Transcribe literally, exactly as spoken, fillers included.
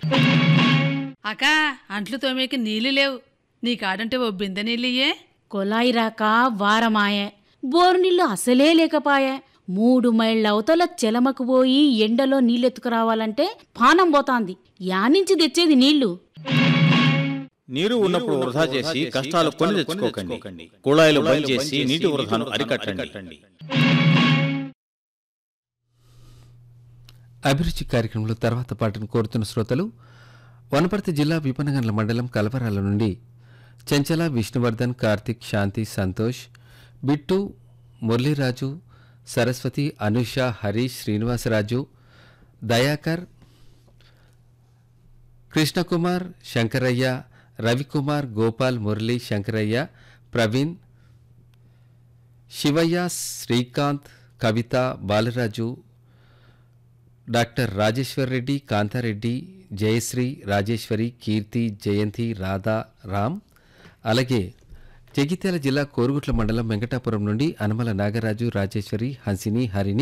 అకా అంట్లు తోమేకి నీళ్లు లేవు, నీ కాడంటే ఓ బిందె నీళ్ళియ్యే. కొలాయి రాక వారమాయే, బోరు నీళ్లు అసలే లేకపాయే. మూడు మైళ్ళ అవతల చెలమకు పోయి ఎండలో నీళ్ళెత్తుకురావాలంటే పానం పోతాంది. యానించి తెచ్చేది నీళ్లు? నీరు ఉన్నప్పుడు వృధా చేసి కష్టాలు కొని తెచ్చుకోకండి. కుళాయిలు బంద్ చేసి నీటి వృధాను అరికట్టండి. అభిరుచి కార్యక్రమంలో తర్వాత పాటను కోరుతున్న శ్రోతలు వనపర్తి జిల్లా విపనగండ్ల మండలం కలవరాల నుండి చెంచల, విష్ణువర్ధన్, కార్తిక్, శాంతి, సంతోష్, బిట్టు, మురళీరాజు, సరస్వతి, అనుష, హరీష్, శ్రీనివాసరాజు, దయాకర్, కృష్ణకుమార్, శంకరయ్య, రవికుమార్, గోపాల్, మురళి, శంకరయ్య, ప్రవీణ్, శివయ్య, శ్రీకాంత్, కవిత, బాలరాజు, డాక్టర్ రాజేశ్వర్ రెడ్డి, కాంతారెడ్డి, జయశ్రీ, రాజేశ్వరి, కీర్తి, జయంతి, రాధా, రామ్, అలాగే జగిత్యాల జిల్లా కోరుగుట్ల మండలం వెంకటాపురం నుండి అనుమల నాగరాజు, రాజేశ్వరి, హంసిని, హరిని